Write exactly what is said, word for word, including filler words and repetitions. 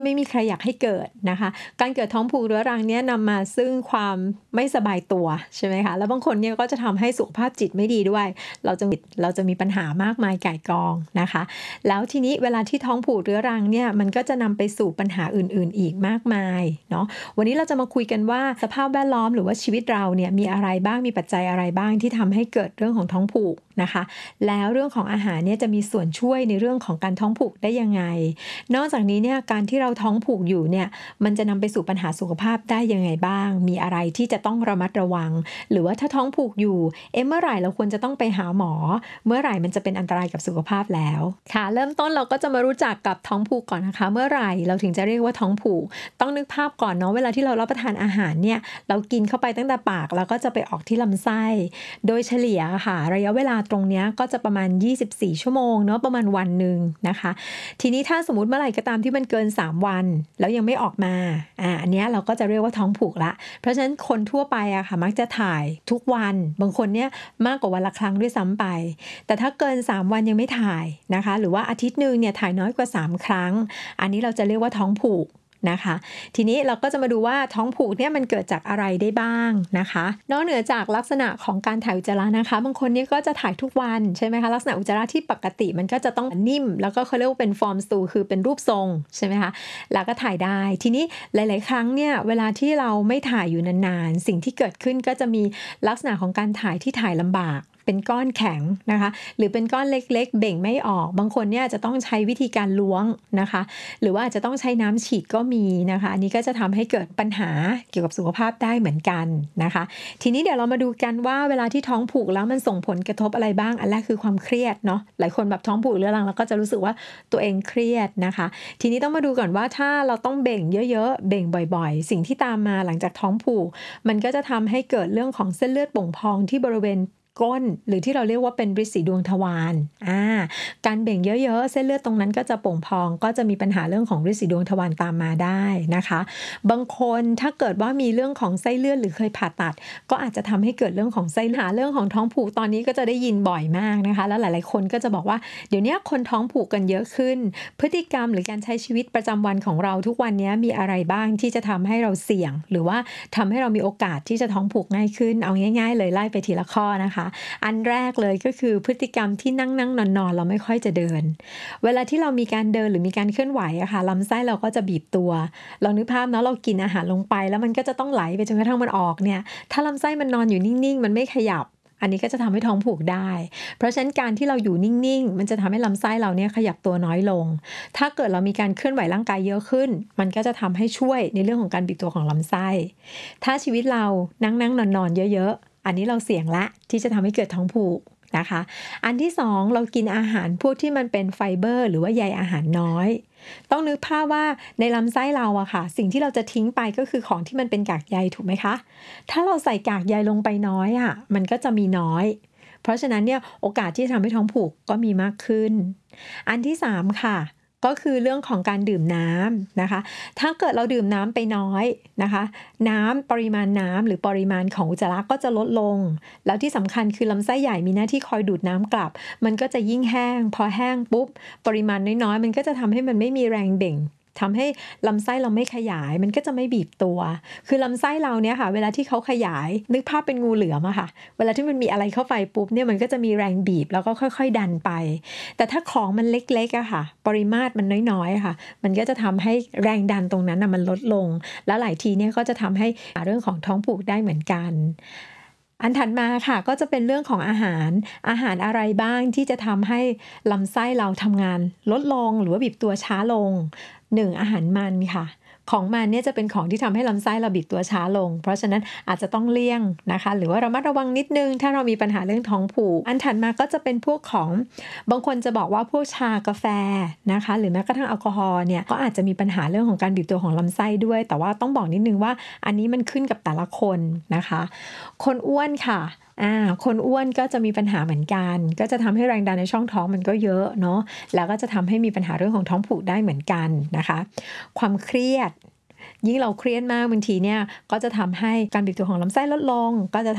ไม่มีใครอยากให้เกิดนะคะการเกิดท้องผูกเรื้อรังเนี่ยนำมาซึ่งความไม่สบายตัวใช่ไหมคะแล้วบางคนเนี่ยก็จะทำให้สุขภาพจิตไม่ดีด้วยเราจะเราจะมีปัญหามากมายก่ายกองนะคะแล้วทีนี้เวลาที่ท้องผูกเรื้อรังเนี่ยมันก็จะนำไปสู่ปัญหาอื่นๆอีกมากมายเนาะวันนี้เราจะมาคุยกันว่าสภาพแวดล้อมหรือว่าชีวิตเราเนี่ยมีอะไรบ้างมีปัจจัยอะไรบ้างที่ทำให้เกิดเรื่องของท้องผูกนะคะแล้วเรื่องของอาหารเนี่ยจะมีส่วนช่วยในเรื่องของการท้องผูกได้ยังไงนอกจากนี้เนี่ยการที่เราท้องผูกอยู่เนี่ยมันจะนำไปสู่ปัญหาสุขภาพได้ยังไงบ้างมีอะไรที่จะต้องระมัดระวังหรือว่าถ้าท้องผูกอยู่เอ๊ะเมื่อไหร่เราควรจะต้องไปหาหมอเมื่อไหร่มันจะเป็นอันตรายกับสุขภาพแล้วค่ะเริ่มต้นเราก็จะมารู้จักกับท้องผูกก่อนนะคะเมื่อไหร่เราถึงจะเรียกว่าท้องผูกต้องนึกภาพก่อนเนาะเวลาที่เรารับประทานอาหารเนี่ยเรากินเข้าไปตั้งแต่ปากแล้วก็จะไปออกที่ลำไส้โดยเฉลี่ยค่ะระยะเวลาตรงเนี้ยก็จะประมาณยี่สิบสี่ชั่วโมงเนาะประมาณวันหนึ่งนะคะทีนี้ถ้าสมมุติเมื่อไหร่ก็ตามที่มันเกินสามวันแล้วยังไม่ออกมาอ่าอันเนี้ยเราก็จะเรียกว่าท้องผูกละเพราะฉะนั้นคนทั่วไปอะค่ะมักจะถ่ายทุกวันบางคนเนี่ยมากกว่าวันละครั้งด้วยซ้ำไปแต่ถ้าเกินสามวันยังไม่ถ่ายนะคะหรือว่าอาทิตย์นึงเนี่ยถ่ายน้อยกว่าสามครั้งอันนี้เราจะเรียกว่าท้องผูกนะคะทีนี้เราก็จะมาดูว่าท้องผูกเนี่ยมันเกิดจากอะไรได้บ้างนะคะนอกเหนือจากลักษณะของการถ่ายอุจจาระนะคะบางคนเนี่ยก็จะถ่ายทุกวันใช่ไหมคะลักษณะอุจจาระที่ปกติมันก็จะต้องนิ่มแล้วก็เขาเรียกว่าเป็นฟอร์มสตูลคือเป็นรูปทรงใช่ไหมคะแล้วก็ถ่ายได้ทีนี้หลายๆครั้งเนี่ยเวลาที่เราไม่ถ่ายอยู่นานๆสิ่งที่เกิดขึ้นก็จะมีลักษณะของการถ่ายที่ถ่ายลำบากเป็นก้อนแข็งนะคะหรือเป็นก้อนเล็กๆเบ่งไม่ออกบางคนเนี่ยจะต้องใช้วิธีการล้วงนะคะหรือว่าอาจจะต้องใช้น้ำฉีดก็มีนะคะอันนี้ก็จะทำให้เกิดปัญหาเกี่ยวกับสุขภาพได้เหมือนกันนะคะทีนี้เดี๋ยวเรามาดูกันว่าเวลาที่ท้องผูกแล้วมันส่งผลกระทบอะไรบ้างอันแรกคือความเครียดเนาะหลายคนแบบท้องผูกเรื้อรังแล้วก็จะรู้สึกว่าตัวเองเครียดนะคะทีนี้ต้องมาดูก่อนว่าถ้าเราต้องเบ่งเยอะๆเบ่งบ่อยๆสิ่งที่ตามมาหลังจากท้องผูกมันก็จะทำให้เกิดเรื่องของเส้นเลือดโป่งพองที่บริเวณก้นหรือที่เราเรียกว่าเป็นฤๅษีดวงทวารอ่าการเบ่งเยอะๆเส้นเลือดตรงนั้นก็จะโป่งพองก็จะมีปัญหาเรื่องของฤๅษีดวงทวารตามมาได้นะคะบางคนถ้าเกิดว่ามีเรื่องของไส้เลื่อนหรือเคยผ่าตัดก็อาจจะทำให้เกิดเรื่องของไส้หาเรื่องของท้องผูกตอนนี้ก็จะได้ยินบ่อยมากนะคะแล้วหลายๆคนก็จะบอกว่าเดี๋ยวนี้คนท้องผูกกันเยอะขึ้นพฤติกรรมหรือการใช้ชีวิตประจำวันของเราทุกวันนี้มีอะไรบ้างที่จะทำให้เราเสี่ยงหรือว่าทำให้เรามีโอกาสที่จะท้องผูกง่ายขึ้นเอาง่ายๆเลยไล่ไปทีละข้อนะคะอันแรกเลยก็คือพฤติกรรมที่นั่งนั่งนอนนอนเราไม่ค่อยจะเดินเวลาที่เรามีการเดินหรือมีการเคลื่อนไหวอะค่ะลำไส้เราก็จะบีบตัวลองนึกภาพเนาะเรากินอาหารลงไปแล้วมันก็จะต้องไหลไปจนกระทั่งมันออกเนี่ยถ้าลำไส้มันนอนอยู่นิ่งๆมันไม่ขยับอันนี้ก็จะทำให้ท้องผูกได้เพราะฉะนั้นการที่เราอยู่นิ่งๆมันจะทำให้ลำไส้เราเนี่ยขยับตัวน้อยลงถ้าเกิดเรามีการเคลื่อนไหวร่างกายเยอะขึ้นมันก็จะทำให้ช่วยในเรื่องของการบีบตัวของลำไส้ถ้าชีวิตเรานั่งนั่งนอนนอนเยอะๆอันนี้เราเสี่ยงละที่จะทำให้เกิดท้องผูกนะคะอันที่สองเรากินอาหารพวกที่มันเป็นไฟเบอร์หรือว่าใยอาหารน้อยต้องนึกภาพว่าในลำไส้เราอะค่ะสิ่งที่เราจะทิ้งไปก็คือของที่มันเป็นกากใยถูกไหมคะถ้าเราใส่กากใยลงไปน้อยอะมันก็จะมีน้อยเพราะฉะนั้นเนี่ยโอกาสที่จะทำให้ท้องผูกก็มีมากขึ้นอันที่สามค่ะก็คือเรื่องของการดื่มน้ำนะคะถ้าเกิดเราดื่มน้ำไปน้อยนะคะน้ำปริมาณน้ำหรือปริมาณของอุจจาระก็จะลดลงแล้วที่สำคัญคือลำไส้ใหญ่มีหน้าที่คอยดูดน้ำกลับมันก็จะยิ่งแห้งพอแห้งปุ๊บปริมาณน้อยๆมันก็จะทำให้มันไม่มีแรงเบ่งทำให้ลำไส้เราไม่ขยายมันก็จะไม่บีบตัวคือลำไส้เราเนี่ยค่ะเวลาที่เขาขยายนึกภาพเป็นงูเหลือมอะค่ะเวลาที่มันมีอะไรเข้าไปปุ๊บเนี่ยมันก็จะมีแรงบีบแล้วก็ค่อยๆดันไปแต่ถ้าของมันเล็กๆอะค่ะปริมาตรมันน้อยๆอะค่ะมันก็จะทำให้แรงดันตรงนั้นนะมันลดลงแล้วหลายทีเนี่ยก็จะทำให้เรื่องของท้องผูกได้เหมือนกันอันถัดมาค่ะก็จะเป็นเรื่องของอาหารอาหารอะไรบ้างที่จะทำให้ลำไส้เราทำงานลดลงหรือว่าบีบตัวช้าลงหนึ่งอาหารมันค่ะของมันเนี่ยจะเป็นของที่ทำให้ลำไส้เราบีบตัวช้าลงเพราะฉะนั้นอาจจะต้องเลี่ยงนะคะหรือว่าระมัดระวังนิดนึงถ้าเรามีปัญหาเรื่องท้องผูกอันถัดมาก็จะเป็นพวกของบางคนจะบอกว่าพวกชากาแฟนะคะหรือแม้กระทั่งแอลกอฮอล์เนี่ยก็อาจจะมีปัญหาเรื่องของการบีบตัวของลำไส้ด้วยแต่ว่าต้องบอกนิดนึงว่าอันนี้มันขึ้นกับแต่ละคนนะคะคนอ้วนค่ะอ่าคนอ้วนก็จะมีปัญหาเหมือนกันก็จะทำให้แรงดันในช่องท้องมันก็เยอะเนาะแล้วก็จะทำให้มีปัญหาเรื่องของท้องผูกได้เหมือนกันนะคะความเครียดยิ่งเราเครียดมากบางทีเนี่ยก็จะทำให้การบีบตัวของลำไส้ลดลงก็จะ